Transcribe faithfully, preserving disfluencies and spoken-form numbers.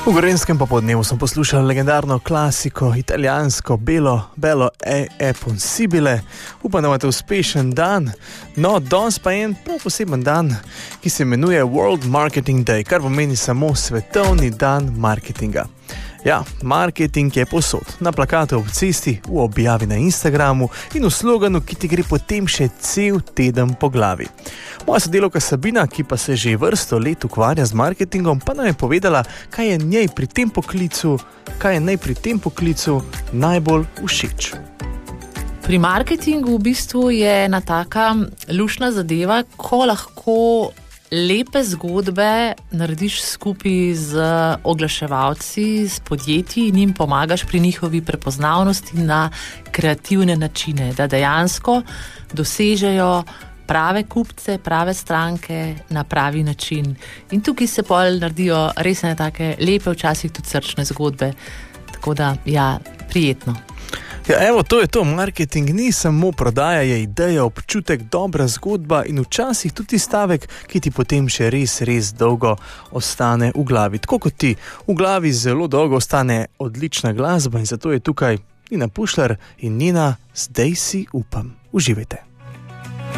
V Gorenjskem popodnevu sem poslušal legendarno klasiko, italijansko, belo, belo e, e possibile. Upam, da imate uspešen dan. No, danes pa je en prav poseben dan, ki se imenuje World Marketing Day, kar pomeni samo svetovni dan marketinga. Ja, marketing je posod, na plakatu ob cesti, v objavi na Instagramu in v sloganu, ki ti gre potem še cel teden po glavi. Moja sodelavka Sabina, ki pa se že vrsto let ukvarja z marketingom, pa nam je povedala, kaj je njej pri tem poklicu, kaj je njej pri tem poklicu najbolj všeč. Pri marketingu v bistvu je ena taka luštna zadeva, ko lahko lepe zgodbe narediš skupaj z oglaševalci, s podjetji in jim pomagaš pri njihovi prepoznavnosti na kreativne načine, da dejansko dosežejo prave kupce, prave stranke na pravi način. In tukaj se pol naredijo res ne take lepe, včasih tudi srčne zgodbe. Tako da, ja, prijetno. Ja, evo, to je to, marketing ni samo prodaja, je ideja, občutek, dobra zgodba in včasih tudi stavek, ki ti potem še res, res dolgo ostane v glavi. Tako kot ti, v glavi zelo dolgo ostane odlična glasba in zato je tukaj Nina Pušlar in Nina, zdaj si upam. Uživajte.